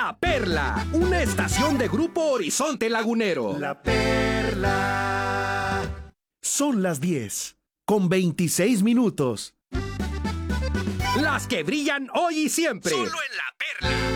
La Perla, una estación de Grupo Horizonte Lagunero. La Perla. Son las 10, con 26 minutos. Las que brillan hoy y siempre. Solo en La Perla.